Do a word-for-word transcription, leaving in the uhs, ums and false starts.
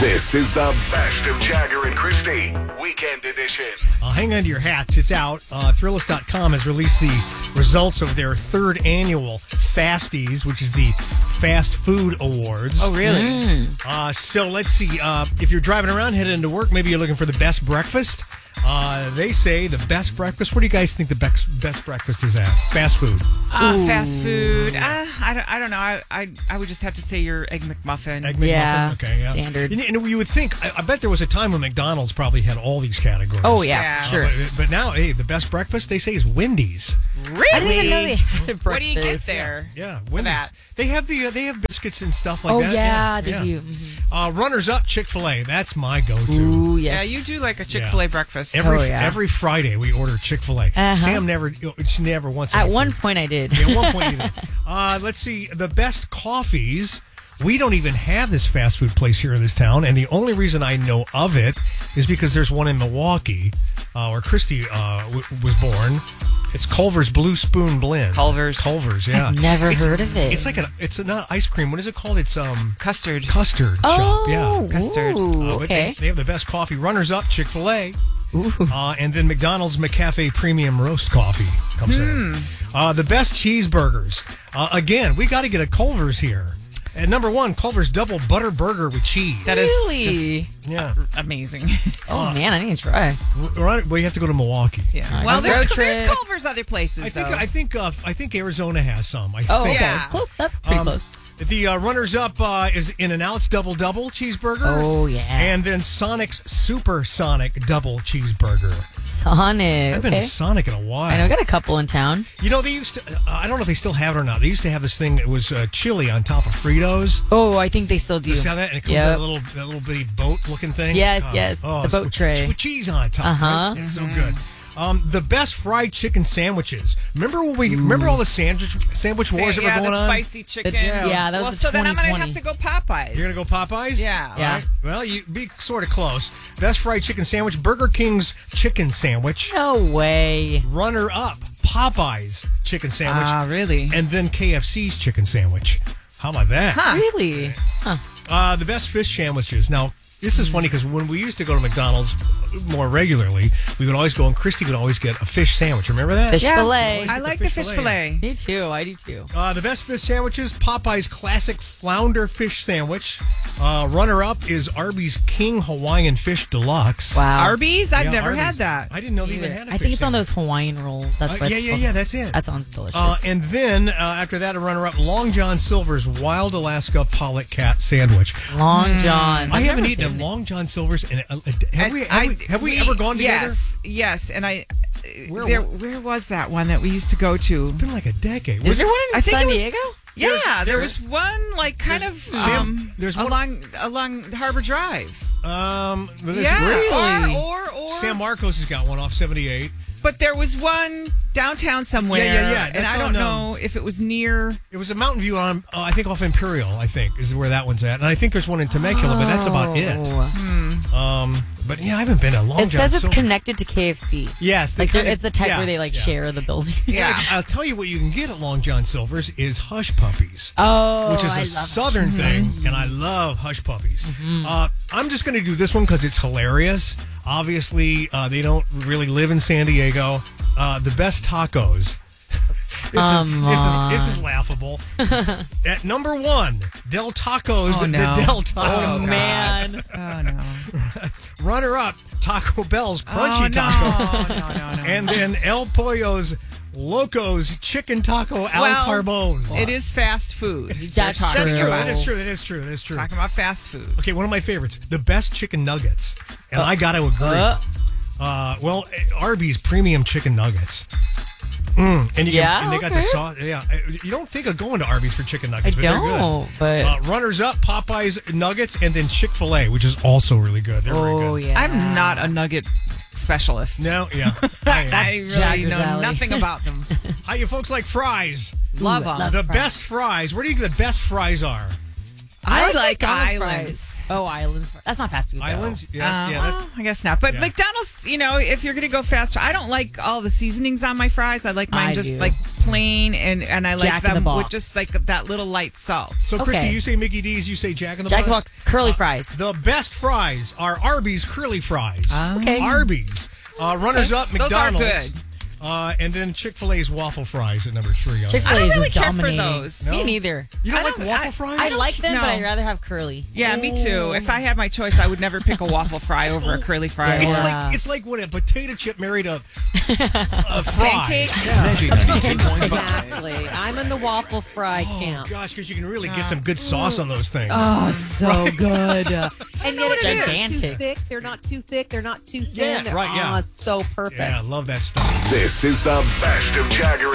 This is the best of Jagger and Christy, Weekend Edition. Uh, hang on to your hats. It's out. Uh, Thrillist dot com has released the results of their third annual Fasties, which is the Fast Food Awards. Oh, really? Mm. Uh, so let's see. Uh, if you're driving around, headed into work, maybe you're looking for the best breakfast. Uh, they say the best breakfast. What do you guys think the best best breakfast is at? Fast food. Uh, fast food. Uh, I, don't, I don't know. I, I I would just have to say your Egg McMuffin. Egg McMuffin? Yeah, Okay, yeah. standard. And, and you would think, I, I bet there was a time when McDonald's probably had all these categories. Oh, yeah, Yeah. sure. Uh, but, but now, hey, the best breakfast, they say, is Wendy's. Really? I didn't even know they had a breakfast. What do you get there? Yeah, Wendy's. that? They have the uh, they have biscuits and stuff like Oh, that. yeah, they do. Mhm. Uh, runners up, Chick-fil-A. That's my go-to. Ooh, yes. Yeah, you do like a Chick-fil-A breakfast. Every Oh, yeah. every Friday we order Chick-fil-A. Uh-huh. Sam never, she never wants. At any one food. point, I did. Yeah, at one point. You did. Uh, let's see the best coffees. We don't even have this fast food place here in this town, and the only reason I know of it is because there's one in Milwaukee, uh, where Christy uh, w- was born. It's Culver's Blue Spoon Blend. Culver's. Culver's, yeah. I've never It's- heard of it. It's like a, it's not ice cream. What is it called? It's um Custard. custard Oh, shop. Yeah. Custard. ooh, Uh, but okay. they, they have the best coffee. Runners up, Chick-fil-A. Uh, and then McDonald's McCafe Premium Roast Coffee comes in. Uh, the best cheeseburgers. Uh, again, we got to get a Culver's here. At number one, Culver's Double Butter Burger with cheese. That is Really? just yeah. amazing. Oh, man, I need to try. We're on it- well, you have to go to Milwaukee. Yeah. Right. Well, Road there's, trip. there's Culver's other places, I think though. I think uh, I think Arizona has some. I Oh, think. okay. Yeah. Close. That's pretty Um, close. The uh, runners-up uh, is In-N-Out's Double Double Cheeseburger. Oh, yeah. And then Sonic's Super Sonic Double Cheeseburger. Sonic. I've been Okay. to Sonic in a while. I know, I got a couple in town. You know, they used to, uh, I don't know if they still have it or not. They used to have this thing that was uh, chili on top of Fritos. Oh, I think they still do. You see how that? And it comes Yep. in that little, that little bitty boat-looking thing. Yes, Oh, yes, oh, the so- boat tray. with cheese on top. Uh-huh. Right? Yeah, so good. Um, the best fried chicken sandwiches. Remember when we remember all the sandwich sandwich wars that yeah, were going the on? spicy chicken. yeah. Yeah, that was well, the so then I'm going to twenty have to go Popeyes. You're gonna go Popeyes? Yeah. Yeah. All right. Well, you be sort of close. Best fried chicken sandwich. Burger King's chicken sandwich. No way. Runner up. Popeyes chicken sandwich. Ah, really? And then K F C's chicken sandwich. How about that? Huh. Really? Uh, the best fish sandwiches. Now, this is funny because when we used to go to McDonald's more regularly, we would always go and Christy would always get a fish sandwich. Remember that? Fish Yeah, fillet. I the like fish the fish fillet. fillet. Me too. I do too. Uh, the best fish sandwiches, Popeye's classic flounder fish sandwich. Uh, runner-up is Arby's King Hawaiian Fish Deluxe. Wow. Arby's? I've Yeah, never Arby's. had that. I didn't know they Either. even had a I fish think it's on sandwich. those Hawaiian rolls. That's Uh, what yeah, it's yeah, called. yeah, that's it. That sounds delicious. Uh, and then, uh, after that, a runner-up, Long John Silver's Wild Alaska Pollock Cat Sandwich. Long John. I I've haven't never eaten a been there. Long John Silver's in a, a, have, And we, have, I- we, have we we- ever gone together? Yes, yes. And I, Where there, wa- where was that one that we used to go to? It's been like a decade. Is Was there it- one in I think San it was- Diego? Yeah, There's- there there's- was one like kind of Sam, um, there's one- along along Harbor Drive. Um, but there's- Yeah, Really? or or or. Sam Marcos has got one off seventy-eight. but there was one downtown somewhere. Yeah, yeah, yeah, And that's I don't on, um, know if it was near. It was a Mountain View on, uh, I think, off Imperial, I think, is where that one's at. And I think there's one in Temecula, but that's about it. Oh. Um, but yeah, I haven't been to Long It John says it's Silver. connected to K F C. Yes. they Like they're- kinda- it's the type yeah, where they like yeah. share the building. Yeah. I'll tell you what you can get at Long John Silver's is Hush Puppies. Oh, Which is I a love southern thing, and I love Hush Puppies. Uh, I'm just going to do this one because it's hilarious. Obviously, uh, they don't really live in San Diego. Uh, the best tacos. this, Come is, this, is, on. this is laughable. At number one, Del Tacos. Oh, no. The Del Taco. Oh, man. Oh no! Runner up, Taco Bell's Crunchy oh, Taco. No, no, no, no. And then El Pollo's Locos Chicken Taco Al Well, Carbone. It is fast food. That's They're talking That's true. about. That is true. That is true. That is true. Talking about fast food. Okay, one of my favorites, the best chicken nuggets, and I got to agree. Uh. Uh, well, Arby's premium chicken nuggets. Mm, and you Yeah, can, and they got the okay. sauce. Yeah, you don't think of going to Arby's for chicken nuggets, I but don't, they're good. but- uh, runners up, Popeyes nuggets, and then Chick Fil A, which is also really good. They're very Oh, good. yeah. I'm not a nugget specialist. No, yeah. I am. I really Jagger's know alley. nothing about them. How you folks like fries? Love them. love The fries. best fries. Where do you think the best fries are? I, like like McDonald's islands. fries. Oh, Islands. That's not fast food. though. Islands? Yes, Uh, yeah. That's, well, I guess not. But yeah. McDonald's, you know, if you're going to go fast, I don't like all the seasonings on my fries. I like mine I just do. like plain, and, and I like Jack in the them with Box. just like that little light salt. so, Christy, Okay. you say Mickey D's, you say Jack in the Jack in the Box? Box, curly fries. The best fries are Arby's curly fries. Okay. Arby's. Uh, runners up, Those are McDonald's. good. Uh, and then Chick-fil-A's waffle fries at number three. Chick I Fil A don't is really care for dominating. those. Me neither. You don't I like don't- waffle I- fries? I like them, No. but I'd rather have curly. Yeah, me too. If I had my choice, I would never pick a waffle fry over a curly fry. It's or- Yeah. like it's like what a potato chip married a, a fry. Pancake? Magic ninety-two point five. Exactly. I'm in the waffle fry Oh camp. gosh, because you can really get some good sauce on those things. Oh, so good. And yet it's not Gigantic. too thick. They're not too thick. They're not too thin. Yeah, They're right, yeah. ah, so perfect. Yeah, I love that stuff. This is the best of Jagger